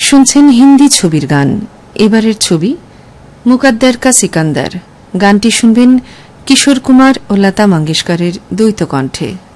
শুনছেন হিন্দি ছবির গান। এবারের ছবি মুকদ্দর কা সিকান্দার। গানটি শুনবেন কিশোর কুমার ও লতা মঙ্গেশকরের দ্বৈত কণ্ঠে।